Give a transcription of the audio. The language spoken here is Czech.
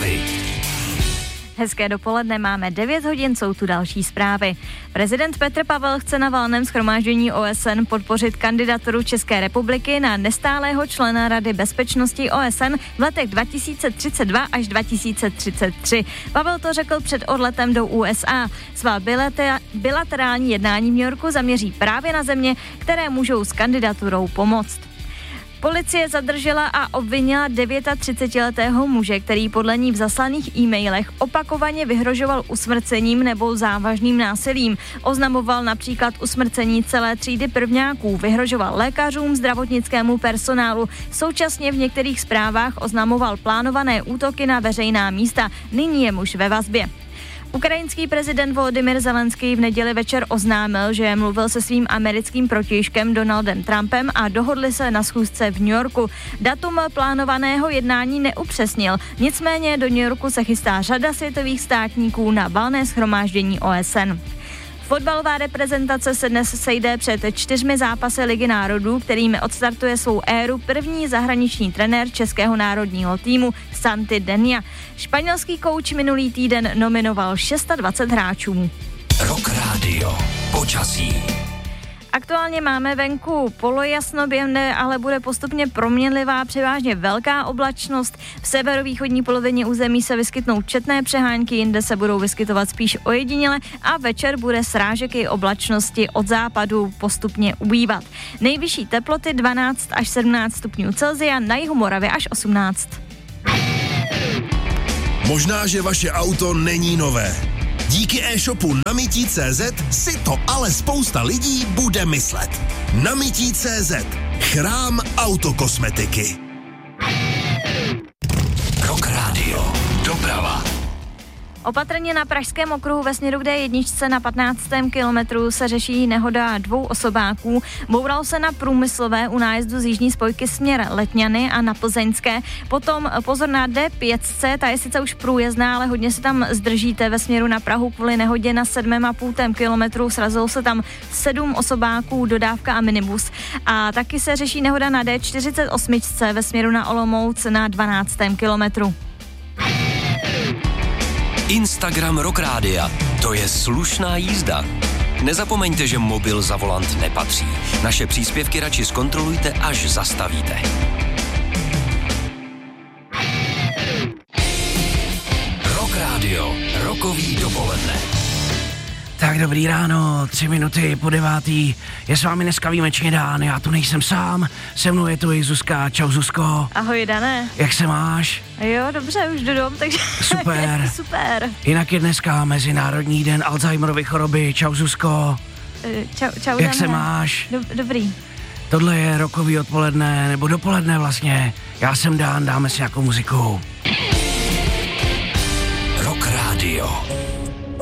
zprávy. Hezké dopoledne, máme 9 hodin, jsou tu další zprávy. Prezident Petr Pavel chce na valném shromáždění OSN podpořit kandidaturu České republiky na nestálého člena Rady bezpečnosti OSN v letech 2032 až 2033. Pavel to řekl před odletem do USA. Svá bilaterální jednání v New Yorku zaměří právě na země, které můžou s kandidaturou pomoct. Policie zadržela a obvinila 39letého muže, který podle ní v zaslaných e-mailech opakovaně vyhrožoval usmrcením nebo závažným násilím. Oznamoval například usmrcení celé třídy prvňáků, vyhrožoval lékařům, zdravotnickému personálu. Současně v některých zprávách oznamoval plánované útoky na veřejná místa. Nyní je muž ve vazbě. Ukrajinský prezident Volodymyr Zelenský v neděli večer oznámil, že mluvil se svým americkým protějškem Donaldem Trumpem a dohodli se na schůzce v New Yorku. Datum plánovaného jednání neupřesnil, nicméně do New Yorku se chystá řada světových státníků na valné shromáždění OSN. Fotbalová reprezentace se dnes sejde před 4 zápasy Ligy národů, kterými odstartuje svou éru první zahraniční trenér českého národního týmu Santi Denia. Španělský kouč minulý týden nominoval 26 hráčů. Rock Radio. Počasí. Aktuálně máme venku polojasno, ale bude postupně proměnlivá, převážně velká oblačnost. V severovýchodní polovině území se vyskytnou četné přehánky, jinde se budou vyskytovat spíš ojediněle a večer bude srážek i oblačnosti od západu postupně ubývat. Nejvyšší teploty 12 až 17 stupňů Celsia, na jihu Moravy až 18. Možná, že vaše auto není nové. Díky e-shopu Namití.cz si to ale spousta lidí bude myslet. Namití.cz. Chrám autokosmetiky. Rock Radio. Doprava. Opatrně na pražském okruhu ve směru k D1 na 15. kilometru se řeší nehoda 2 osobáků. Boural se na Průmyslové u nájezdu z jižní spojky směr Letňany a na Plzeňské. Potom pozor na D5, ta je sice už průjezdná, ale hodně se tam zdržíte ve směru na Prahu kvůli nehodě na 7,5 kilometru. Srazilo se tam 7 osobáků, dodávka a minibus. A taky se řeší nehoda na D48 ve směru na Olomouc na 12. kilometru. Instagram Rock Rádia. To je slušná jízda. Nezapomeňte, že mobil za volant nepatří. Naše příspěvky radši zkontrolujte, až zastavíte. Rock Radio. Rokový dopoledne. Tak dobrý ráno, 3 minuty po 9. Je s vámi dneska výjimečně Dán, já tu nejsem sám, se mnou je tu i Zuzka. Čau Zuzko. Ahoj Dané. Jak se máš? Jo, dobře, už jdu domů, takže super. Super. Jinak je dneska Mezinárodní den Alzheimerovy choroby. Čau Zuzko. Čau Jak se máš? Dobrý. Tohle je rokový odpoledne, nebo dopoledne vlastně. Já jsem Dán, dáme si nějakou muziku. Rock Radio.